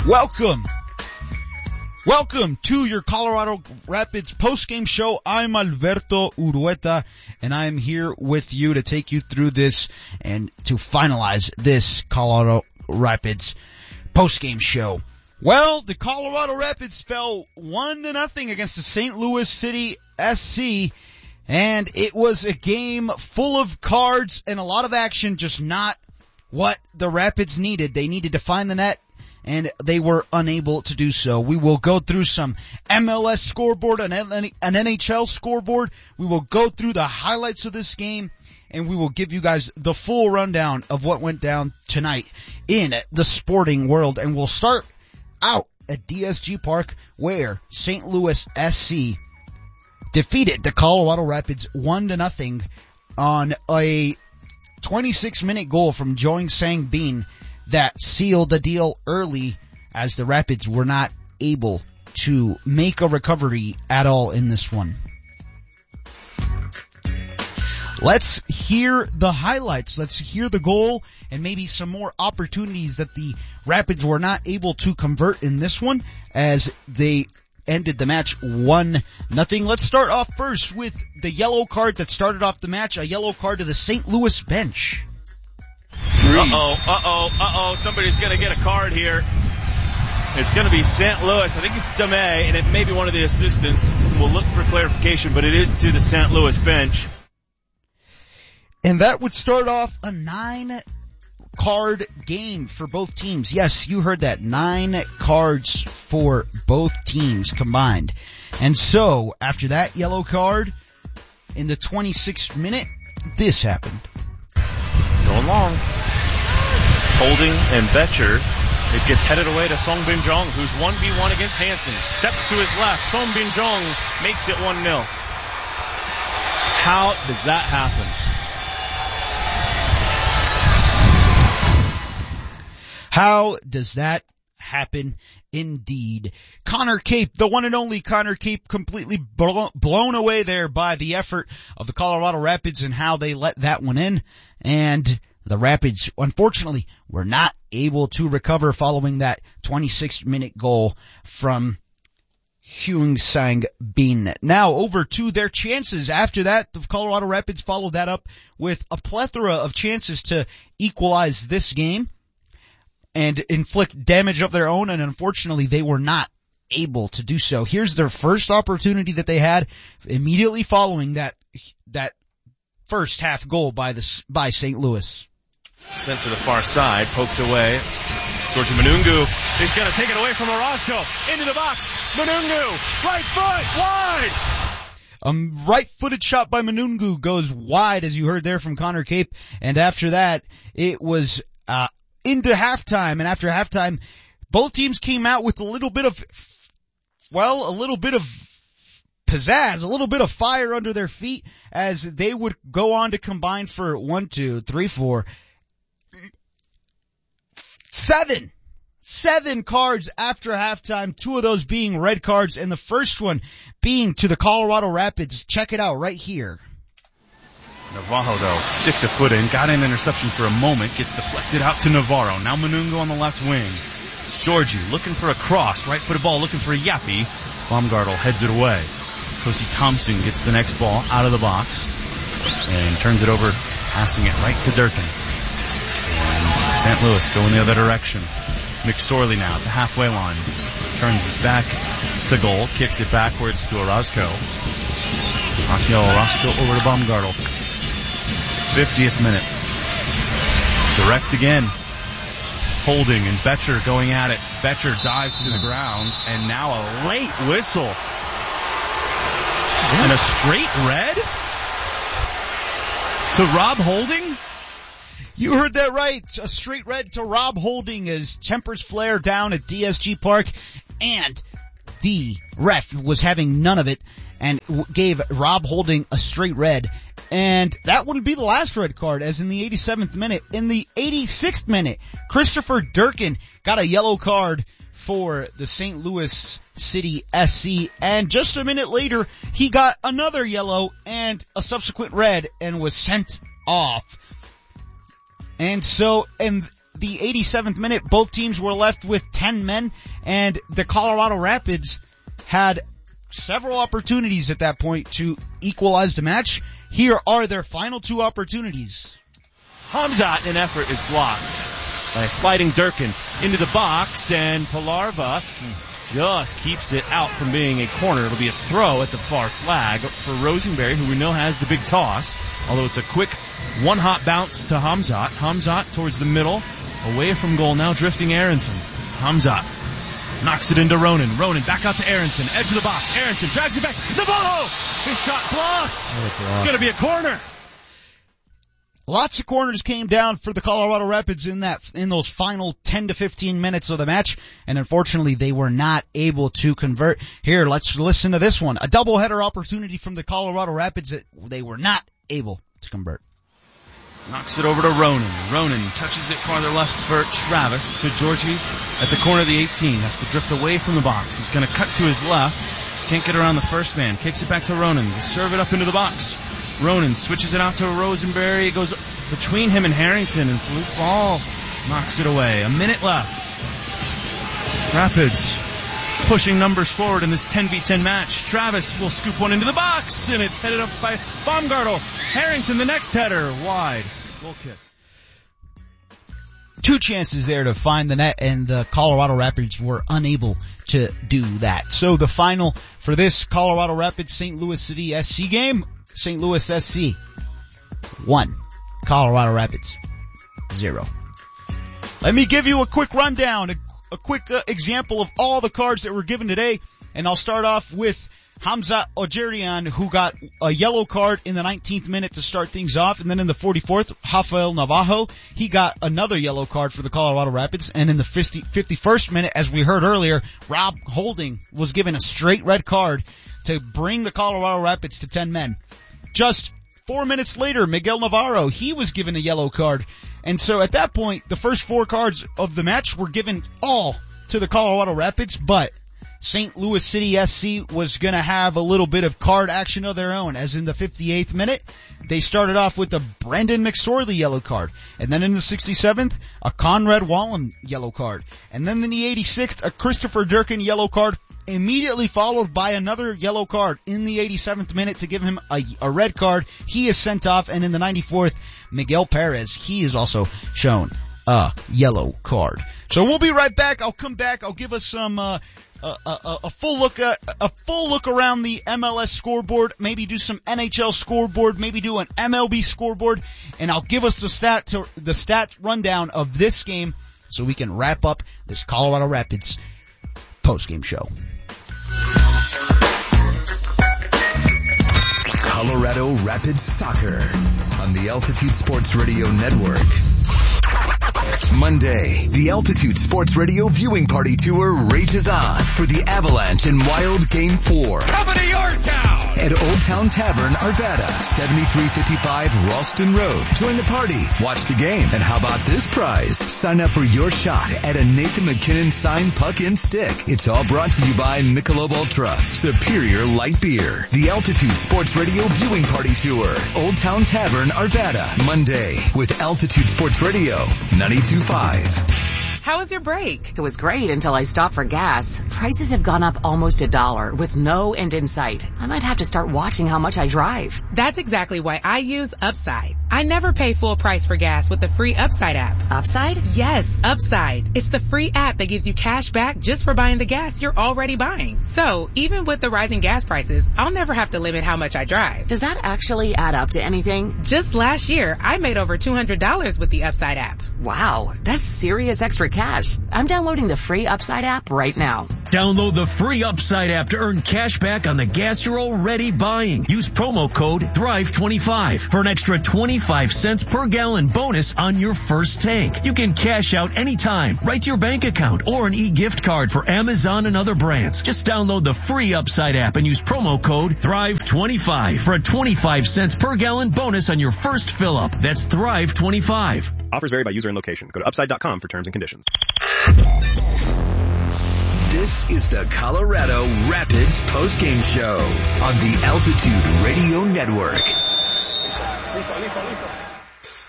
Welcome to your Colorado Rapids post-game show. I'm Alberto Urueta, and I'm here with you to take you through this and to finalize this Colorado Rapids post-game show. Well, the Colorado Rapids fell 1-0 against the St. Louis City SC, and it was a game full of cards and a lot of action, just not what the Rapids needed. They needed to find the net, and they were unable to do so. We will go through some MLS scoreboard, an NHL scoreboard. We will go through the highlights of this game, and we will give you guys the full rundown of what went down tonight in the sporting world. And we'll start out at DSG Park, where St. Louis SC defeated the Colorado Rapids 1-0 on a 26-minute goal from Joing Sang Bin that sealed the deal early, as the Rapids were not able to make a recovery at all in this one. Let's hear the highlights. Let's hear the goal and maybe some more opportunities that the Rapids were not able to convert in this one, as they ended the match 1-0. Let's start off first with the yellow card that started off the match, a yellow card to the St. Louis bench. Somebody's going to get a card here. It's going to be St. Louis. I think it's Dame, and it may be one of the assistants. We'll look for clarification, but it is to the St. Louis bench. And that would start off a 9-card game for both teams. Yes, you heard that. 9 cards for both teams combined. And so, after that yellow card, in the 26th minute, this happened. Going long. Holding and Betcher. It gets headed away to Song Bin Jong, who's 1v1 against Hansen. Steps to his left. Song Bin Jong makes it 1-0. How does that happen? How does that happen indeed? Connor Cape, the one and only Connor Cape, completely blown away there by the effort of the Colorado Rapids and how they let that one in. And the Rapids, unfortunately, were not able to recover following that 26-minute goal from Joing Sang Bin. Now over to their chances. After that, the Colorado Rapids followed that up with a plethora of chances to equalize this game and inflict damage of their own, and unfortunately they were not able to do so. Here's their first opportunity that they had immediately following that first half goal by St. Louis. Sent to the far side, poked away. Georgia Manungu is going to take it away from Orozco. Into the box. Manungu, right foot, wide. Right-footed shot by Manungu goes wide, as you heard there from Connor Cape. And after that, it was into halftime. And after halftime, both teams came out with a little bit of pizzazz, a little bit of fire under their feet, as they would go on to combine for 7 cards after halftime, 2 of those being red cards, and the first one being to the Colorado Rapids. Check it out right here. Navarro, though, sticks a foot in, got an interception for a moment, gets deflected out to Navarro. Now Manungu on the left wing. Georgie looking for a cross, right-footed ball looking for a Yappy. Baumgartel heads it away. Kosi Thompson gets the next ball out of the box and turns it over, passing it right to Durkin. And St. Louis going the other direction. McSorley now at the halfway line. Turns his back to goal, kicks it backwards to Orozco. Orozco over to Baumgartel. 50th minute. Direct again. Holding and Betcher going at it. Betcher dives to the ground, and now a late whistle. And a straight red to Rob Holding? You heard that right. A straight red to Rob Holding as tempers flare down at DSG Park, and the ref was having none of it and gave Rob Holding a straight red. And that wouldn't be the last red card, as in the 87th minute. In the 86th minute, Christopher Durkin got a yellow card for the St. Louis City SC, and just a minute later, he got another yellow and a subsequent red and was sent off. And the 87th minute, both teams were left with 10 men, and the Colorado Rapids had several opportunities at that point to equalize the match. Here are their final two opportunities. Hamzat, in effort, is blocked by a sliding Durkin into the box, and Pilarva just keeps it out from being a corner. It'll be a throw at the far flag for Rosenberry, who we know has the big toss, although it's a quick one-hop bounce to Hamzat. Hamzat towards the middle, away from goal, now drifting Aronson. Hamzat knocks it into Ronan. Ronan back out to Aronson, edge of the box. Aronson drags it back. Navarro! His shot blocked! It's going to be a corner. Lots of corners came down for the Colorado Rapids in those final 10 to 15 minutes of the match, and unfortunately they were not able to convert. Here, let's listen to this one. A doubleheader opportunity from the Colorado Rapids that they were not able to convert. Knocks it over to Ronan. Ronan touches it farther left for Travis to Georgie at the corner of the 18. Has to drift away from the box. He's going to cut to his left. Can't get around the first man. Kicks it back to Ronan. Will serve it up into the box. Ronan switches it out to Rosenberry. It goes between him and Harrington, and Flou Fall knocks it away. A minute left. Rapids pushing numbers forward in this 10v10 match. Travis will scoop one into the box, and it's headed up by Baumgartel. Harrington, the next header, wide. Goal kick. Two chances there to find the net, and the Colorado Rapids were unable to do that. So the final for this Colorado Rapids St. Louis City SC game, St. Louis SC 1, Colorado Rapids 0. Let me give you a quick rundown, a quick example of all the cards that were given today, and I'll start off with Hamzat Ojerian, who got a yellow card in the 19th minute to start things off, and then in the 44th, Rafael Navajo, he got another yellow card for the Colorado Rapids, and in the 51st minute, as we heard earlier, Rob Holding was given a straight red card to bring the Colorado Rapids to 10 men. Just 4 minutes later, Miguel Navarro, he was given a yellow card, and so at that point, the first 4 cards of the match were given all to the Colorado Rapids, but St. Louis City SC was going to have a little bit of card action of their own, as in the 58th minute, they started off with a Brendan McSorley yellow card, and then in the 67th, a Conrad Wallem yellow card, and then in the 86th, a Christopher Durkin yellow card, immediately followed by another yellow card in the 87th minute to give him a red card. He is sent off, and in the 94th, Miguel Perez, he is also shown a yellow card. So we'll be right back. I'll come back. I'll give us some a full look around the MLS scoreboard, maybe do some NHL scoreboard, maybe do an MLB scoreboard, and I'll give us the stats rundown of this game so we can wrap up this Colorado Rapids post-game show. Colorado Rapids Soccer on the Altitude Sports Radio Network. Monday, the Altitude Sports Radio viewing party tour rages on for the Avalanche and Wild Game 4. Coming to your town! At Old Town Tavern, Arvada, 7355 Ralston Road. Join the party, watch the game, and how about this prize? Sign up for your shot at a Nathan McKinnon signed puck and stick. It's all brought to you by Michelob Ultra, Superior Light Beer. The Altitude Sports Radio viewing party tour, Old Town Tavern, Arvada, Monday, with Altitude Sports Radio 92.5. How was your break? It was great until I stopped for gas. Prices have gone up almost $1 with no end in sight. I might have to start watching how much I drive. That's exactly why I use Upside. I never pay full price for gas with the free Upside app. Upside? Yes, Upside. It's the free app that gives you cash back just for buying the gas you're already buying. So, even with the rising gas prices, I'll never have to limit how much I drive. Does that actually add up to anything? Just last year, I made over $200 with the Upside app. Wow, that's serious extra cash. I'm downloading the free Upside app right now. Download the free Upside app to earn cash back on the gas you're already buying. Use promo code THRIVE25 for an extra 25 cents per gallon bonus on your first tank. You can cash out anytime, right to your bank account, or an e-gift card for Amazon and other brands. Just download the free Upside app and use promo code THRIVE25 for a 25 cents per gallon bonus on your first fill-up. That's THRIVE25. Offers vary by user and location. Go to upside.com for terms and conditions. This is the Colorado Rapids postgame show on the Altitude Radio Network. Listo.